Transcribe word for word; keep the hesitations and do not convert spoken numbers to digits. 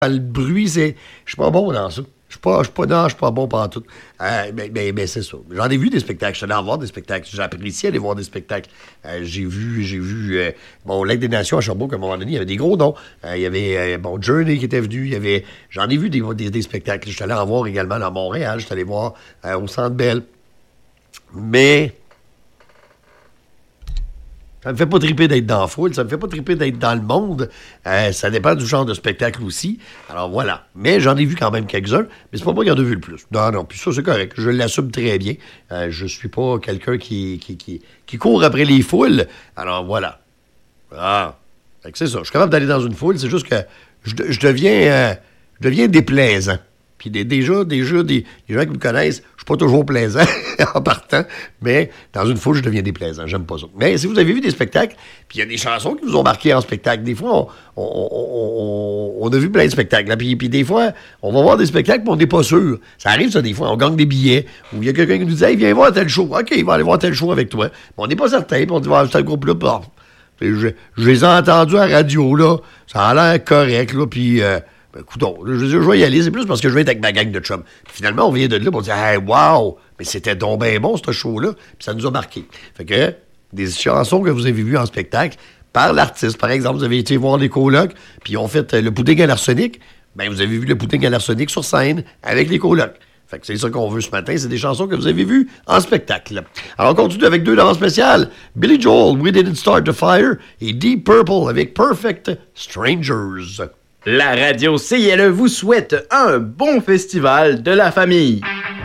Le bruit, c'est... Je suis pas bon dans ça. Je suis pas, je suis pas, non, je suis pas bon partout. Euh, mais, mais, mais c'est ça. J'en ai vu des spectacles. Je suis allé en voir des spectacles. J'ai apprécié aller voir des spectacles. Euh, j'ai vu, j'ai vu, euh, bon, au Lac des Nations à Sherbrooke, à un moment donné, il y avait des gros noms. Euh, il y avait, euh, bon, Journey qui était venu. Il y avait, j'en ai vu des, des, des spectacles. Je suis allé en voir également à Montréal. Je suis allé voir euh, au Centre Bell. Mais... ça me fait pas triper d'être dans la foule, ça me fait pas triper d'être dans le monde. Euh, ça dépend du genre de spectacle aussi. Alors voilà. Mais j'en ai vu quand même quelques-uns, mais c'est pas moi qui en ai vu le plus. Non, non, puis ça, c'est correct. Je l'assume très bien. Euh, je suis pas quelqu'un qui, qui, qui, qui court après les foules. Alors voilà. Ah. Fait que c'est ça. Je suis capable d'aller dans une foule, c'est juste que je, je deviens euh, je deviens déplaisant. Puis des, déjà, déjà des, des gens qui me connaissent, je suis pas toujours plaisant en partant, mais dans une foule, je deviens déplaisant. J'aime pas ça. Mais si vous avez vu des spectacles, puis il y a des chansons qui vous ont marqué en spectacle, des fois, on, on, on, on a vu plein de spectacles. Là, puis, puis des fois, on va voir des spectacles, mais on n'est pas sûr. Ça arrive, ça, des fois. On gagne des billets, ou il y a quelqu'un qui nous dit « Hey, viens voir tel show. » OK, il va aller voir tel show avec toi. Mais on n'est pas certain, puis on dit « Ah, c'est un groupe-là. » Bon, je, je les ai entendus à la radio, là. Ça a l'air correct, là, puis... Euh, ben, coudonc, je, je, je vais y aller, c'est plus parce que je vais être avec ma gang de chums. Puis finalement, on vient de là, on dit « Hey, wow! » Mais c'était donc bien bon, ce show-là, puis ça nous a marqué. Fait que, des chansons que vous avez vues en spectacle, par l'artiste, par exemple, vous avez été voir les colocs, puis ils ont fait euh, le pudding à l'arsenic, ben vous avez vu le pudding à l'arsenic sur scène, avec les colocs. Fait que c'est ça qu'on veut ce matin, c'est des chansons que vous avez vues en spectacle. Alors, on continue avec deux demandes spéciales. Billy Joel, We Didn't Start the Fire, et Deep Purple avec Perfect Strangers. La radio C I L E vous souhaite un bon festival de la famille.